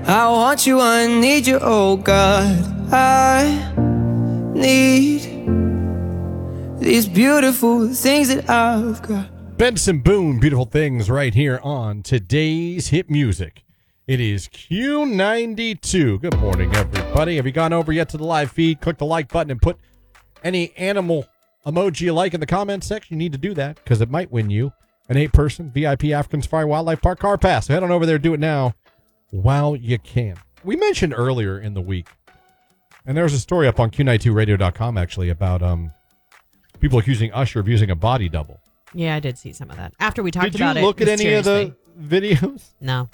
I want you, I need you, oh God. I need these beautiful things that I've got. Benson Boone, Beautiful Things, right here on today's hit music. It is Q92. Good morning, everybody. Have you gone over yet to the live feed? Click the like button and put any animal emoji you like in the comments section. You need to do that because it might win you an 8-person VIP African Safari Wildlife Park car pass. So head on over there, do it now while you can. We mentioned earlier in the week, and there was a story up on Q92radio.com actually about people accusing Usher of using a body double. Yeah, I did see some of that. After we talked about it. Did you look at any of the videos? No.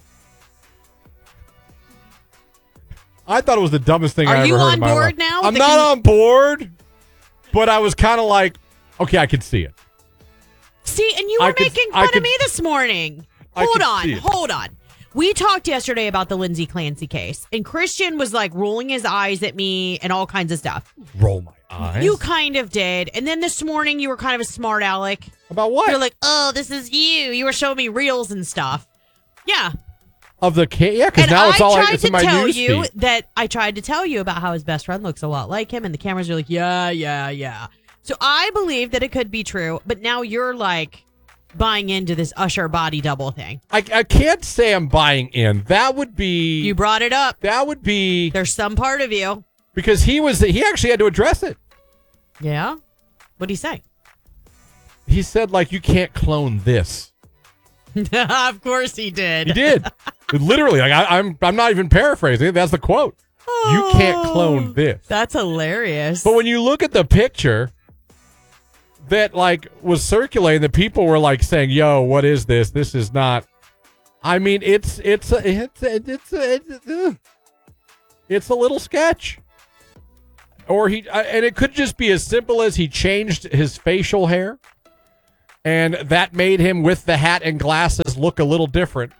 I thought it was the dumbest thing I ever heard in my life. Are you on board now? I'm not on board, but I was kind of like, okay, I could see it. See, and you were making fun of me this morning. Hold on. We talked yesterday about the Lindsay Clancy case, and Christian was like rolling his eyes at me and all kinds of stuff. Roll my eyes? You kind of did. And then this morning, you were kind of a smart aleck. About what? You're like, oh, this is you. You were showing me reels and stuff. Yeah. Of the case? Yeah, because now it's in my news feed. I tried to tell you about how his best friend looks a lot like him, and the cameras are like, yeah. So I believe that it could be true, but now you're like buying into this Usher body double thing. I can't say I'm buying in. That would be... You brought it up. That would be... There's some part of you. Because he actually had to address it. Yeah? What'd he say? He said, like, you can't clone this. Of course he did. He did. Literally, like, I'm not even paraphrasing. That's the quote. You can't clone this. That's hilarious. But when you look at the picture that like was circulating, the people were like saying, "Yo, what is this? This is not." I mean, it's a little sketch. Or and it could just be as simple as he changed his facial hair, and that made him with the hat and glasses look a little different.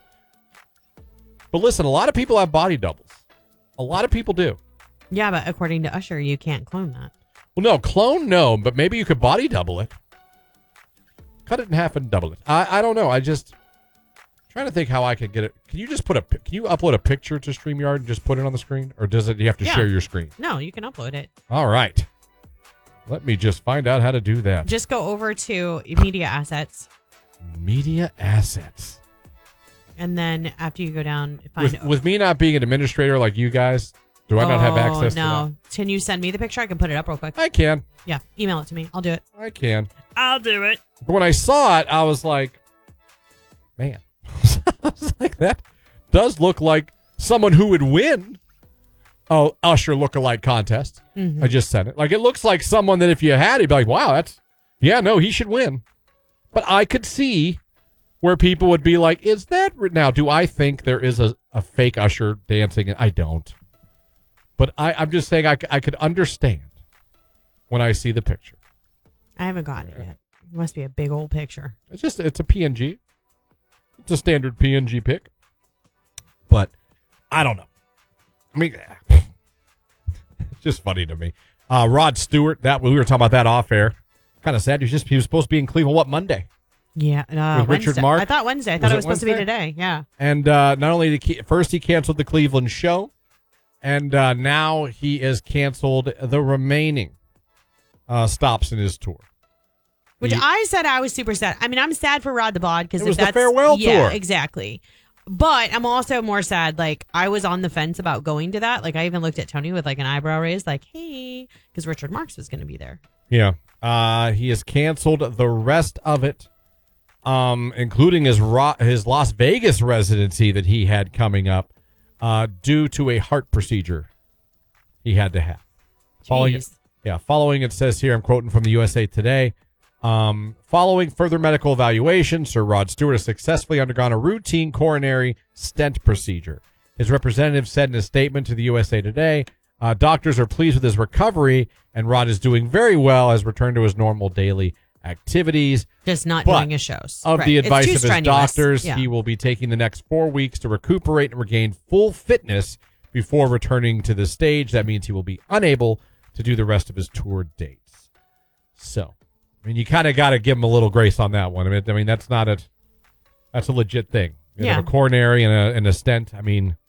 But listen, a lot of people have body doubles. A lot of people do. Yeah, but according to Usher, you can't clone that. Well, no, clone, no, but maybe you could body double it. Cut it in half and double it. I don't know. I just trying to think how I could get it. Can you just can you upload a picture to StreamYard and just put it on the screen? Or you have to share your screen? No, you can upload it. All right. Let me just find out how to do that. Just go over to Media Assets. Media Assets. And then after you go down, with me not being an administrator like you guys, do I not have access to that? No. Can you send me the picture? I can put it up real quick. I can. Yeah. Email it to me. I'll do it. I can. I'll do it. But when I saw it, I was like, man. I was like, that does look like someone who would win Usher lookalike contest. Mm-hmm. I just said it. Like, it looks like someone that if you had, he'd be like, wow, he should win. But I could see where people would be like, is that... Now, do I think there is a fake Usher dancing? I don't. But I'm just saying I could understand when I see the picture. I haven't gotten it yet. It must be a big old picture. It's a PNG. It's a standard PNG pic. But I don't know. I mean, it's just funny to me. Rod Stewart, we were talking about that off air. Kind of sad. He was supposed to be in Cleveland, Monday? Yeah, with Wednesday. Richard Mark. I thought Wednesday. I thought it was supposed to be today. Yeah. And not only first he canceled the Cleveland show, and now he has canceled the remaining stops in his tour. Which I said I was super sad. I mean, I'm sad for Rod the Bod because it was the farewell tour. Yeah, exactly. But I'm also more sad. Like, I was on the fence about going to that. Like, I even looked at Tony with like an eyebrow raise, like, hey, because Richard Marx was going to be there. Yeah. He has canceled the rest of it, including his Las Vegas residency that he had coming up, due to a heart procedure he had to have. Following it says here, I'm quoting from the USA Today. Following further medical evaluation, Sir Rod Stewart has successfully undergone a routine coronary stent procedure. His representative said in a statement to the USA Today, doctors are pleased with his recovery, and Rod is doing very well, has returned to his normal daily activities. Just not doing his shows. Of the advice of his doctors, he will be taking the next 4 weeks to recuperate and regain full fitness before returning to the stage. That means he will be unable to do the rest of his tour dates. So, I mean, you kind of got to give him a little grace on that one. I mean, that's a legit thing. You have a coronary and a stent. I mean,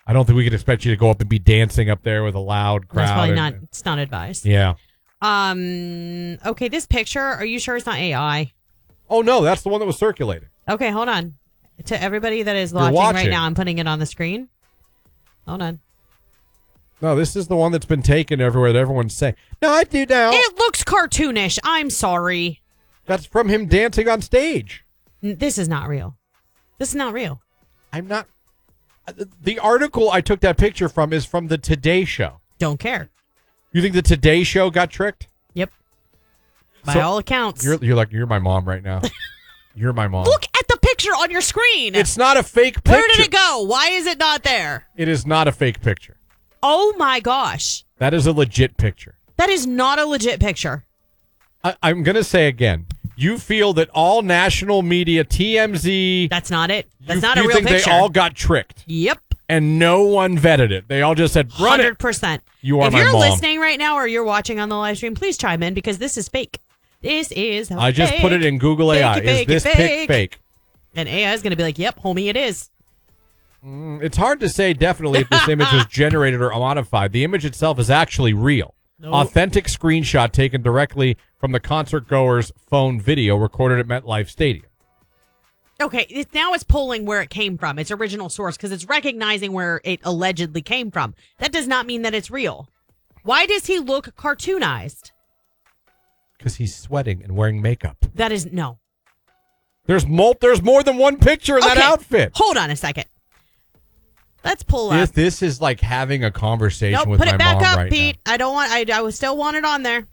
I don't think we could expect you to go up and be dancing up there with a loud crowd. That's probably not. It's not advised. Yeah. Okay, this picture. Are you sure it's not AI? Oh no, that's the one that was circulating. Okay, hold on. To everybody that is watching right now, I'm putting it on the screen. Hold on. No, this is the one that's been taken everywhere that everyone's saying. No, I do now. It looks cartoonish. I'm sorry. That's from him dancing on stage. This is not real. This is not real. I'm not. The article I took that picture from is from the Today Show. Don't care. You think the Today Show got tricked? Yep. By all accounts. You're my mom right now. You're my mom. Look at the picture on your screen. It's not a fake picture. Where did it go? Why is it not there? It is not a fake picture. Oh my gosh. That is a legit picture. That is not a legit picture. I'm going to say again. You feel that all national media, TMZ... That's not it. That's not a real picture. You think picture. they all got tricked. Yep. And no one vetted it. They all just said, run 100%. You are my mom. If you're listening right now or you're watching on the live stream, please chime in because this is fake. This is I just put it in Google AI. Is this pic fake? And AI is going to be like, yep, homie, it is. It's hard to say definitely if this image was generated or modified. The image itself is actually real. Nope. Authentic screenshot taken directly from the concert goer's phone video recorded at MetLife Stadium. Okay, now it's pulling where it came from, its original source, because it's recognizing where it allegedly came from. That does not mean that it's real. Why does he look cartoonized? Because he's sweating and wearing makeup. That is, no. There's more than one picture in that outfit. Hold on a second. Let's pull up. This is like having a conversation with my mom right now. Put it back up, Pete. I don't want. I would still want it on there.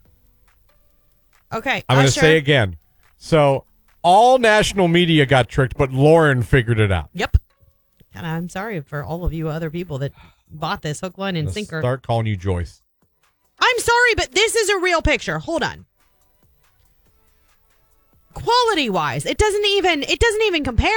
Okay, I'm going to say again. So all national media got tricked, but Lauren figured it out. Yep. And I'm sorry for all of you other people that bought this hook, line, and sinker. Start calling you Joyce. I'm sorry, but this is a real picture. Hold on. Quality wise, it doesn't even compare.